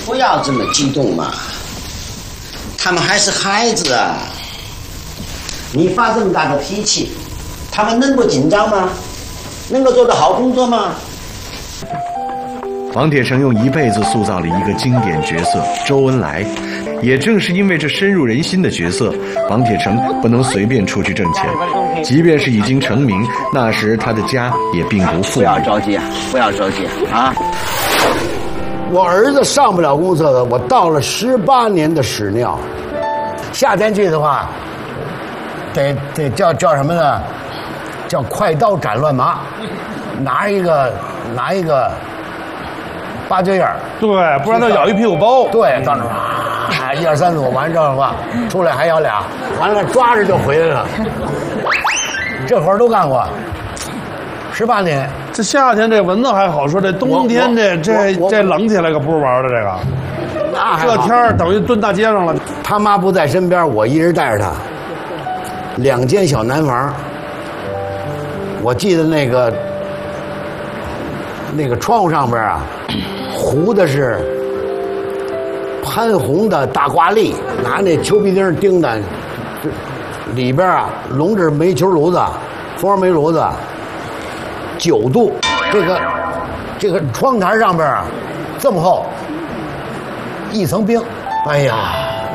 不要这么激动嘛，他们还是孩子啊。你发这么大的脾气，他们能不紧张吗？能够做得好工作吗？ 王铁成用一辈子塑造了一个经典角色周恩来，也正是因为这深入人心的角色，王铁成不能随便出去挣钱。即便是已经成名，那时他的家也并不富裕。 不要着急，不要着急啊！ 我儿子上不了公厕的，我倒了18年的屎尿。夏天去的话，得叫什么呢？叫快刀斩乱麻，拿一个8角眼， 对，不然他咬一屁股包。 对，到那1、2、3、4，完这样的话，出来还咬俩，完了抓着就回来了。这活儿都干过，18年。 这夏天这蚊子还好说，这冬天这冷起来可不是玩的。这个，这天儿等于蹲大街上了。 他妈不在身边，我一人带着他。2间小南房，我记得那个窗户上边啊，糊的是潘虹的大挂历，拿那球皮钉钉的，里边啊笼着煤球炉子，蜂窝煤炉子，9度。这个窗台上边啊这么厚，一层冰。哎呀，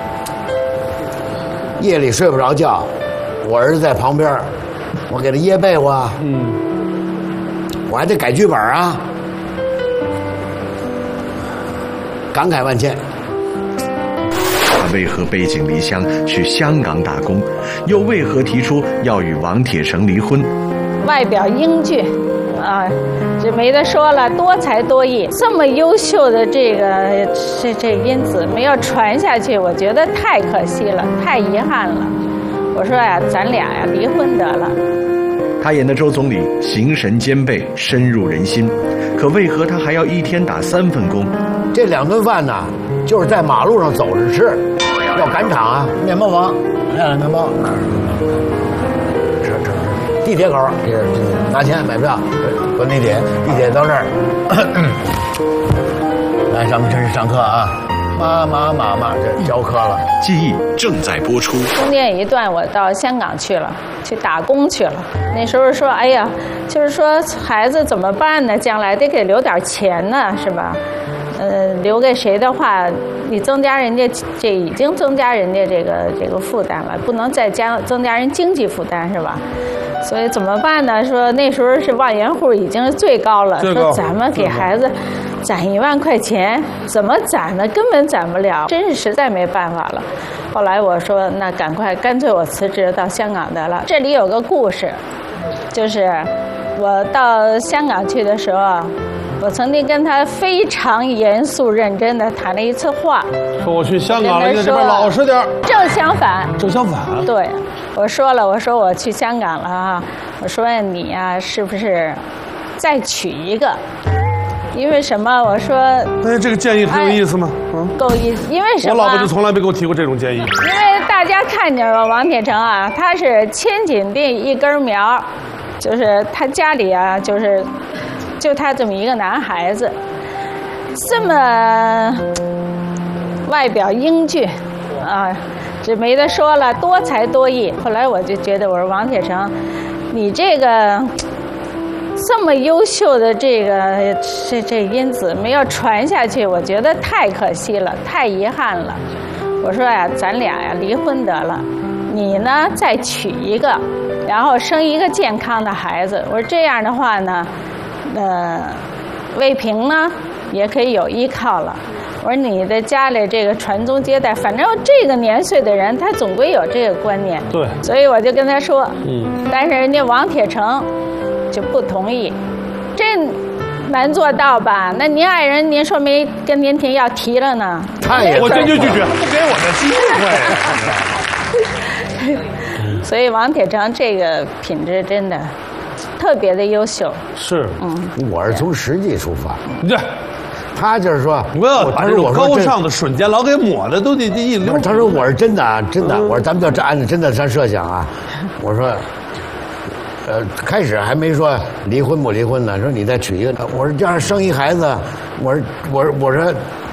夜里睡不着觉，我儿子在旁边，我给他掖被窝啊，我还得改剧本啊，感慨万千。 他为何背井离乡去香港打工？又为何提出要与王铁成离婚？ 外表英俊啊，这没得说了，多才多艺，这么优秀的这因子没有传下去，我觉得太可惜了，太遗憾了。我说呀，咱俩呀离婚得了。 他演的周总理形神兼备，深入人心，可为何他还要一天打3份工？ 这2顿饭呢，就是在马路上走着吃，要赶场啊，面包房来面包，吃，地铁口拿钱买票，坐地铁到这儿，来上课啊。妈，这教课了。 记忆正在播出。 中间一段我到香港去了，去打工去了。那时候说，哎呀，就是说孩子怎么办呢？将来得给留点钱呢，是吧？留给谁的话，你增加人家已经增加人家这个负担了，不能再增加人经济负担，是吧？所以怎么办呢？说那时候是万元户已经是最高了，说咱们给孩子攒1万块钱，怎么攒呢？根本攒不了，真是实在没办法了。后来我说，那干脆我辞职到香港得了。这里有个故事，就是我到香港去的时候，我曾经跟他非常严肃认真的谈了一次话， 说我去香港了，你在这边老实点。 正相反。 对， 我说我去香港了啊，我说你呀，是不是再娶一个？因为什么？我说， 哎，这个建议挺有意思吗？ 够意思。因为什么？ 我老婆就从来没给我提过这种建议。因为大家看见了王铁成啊，他是千斤地一根苗，就是他家里啊，就他这么一个男孩子，这么外表英俊啊，这没得说了，多才多艺。后来我就觉得，我说王铁成，你这个这么优秀的这因子没有传下去，我觉得太可惜了，太遗憾了。我说呀，咱俩呀离婚得了，你呢再娶一个，然后生一个健康的孩子。我说这样的话呢，卫平呢也可以有依靠了。我说你的家里这个传宗接代，反正这个年岁的人，他总归有这个观念。 对， 所以我就跟他说，但是人家王铁成就不同意，这难做到吧？那您爱人，您说没跟您提要提了呢？ 我坚决拒绝，不给我的机会。 所以王铁成这个品质真的特别的优秀。 是， 我是从实际出发。 对。 他就是说， 不要把这种高尚的瞬间老给抹的，都得一溜。 他说我是真的啊，真的。我说咱们就按照真的咱设想啊。我说，开始还没说离婚不离婚呢，说你再娶一个。我说这样生一孩子，我说